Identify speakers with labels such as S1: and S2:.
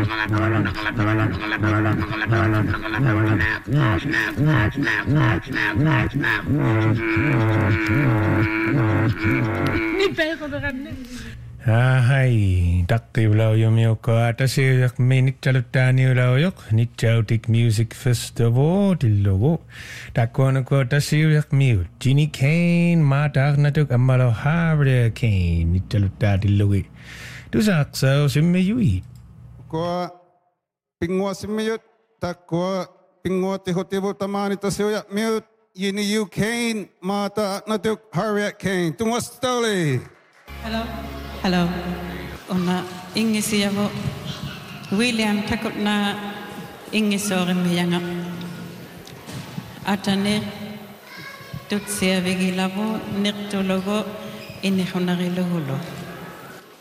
S1: Hai, taktiulau jomioko atasiak minittalutaniulaujok Nitautik Music Festival tillugu takkuanako tasiak miu Ginny Kane maatarnatuk ammalo Harvey Kane nittalutaatillugi tusaqsao simmiyui
S2: ko pingwa simmiyut takko pingwa tihotivu tamani tasiak miu Ginny U Kane maatarnatuk Harvey Kane tungwastoli.
S3: Hello. Ona ingisiavo William takutna ingisore miyanga. Atane tutsia vigilavo nirtulogo inihonariluhulo.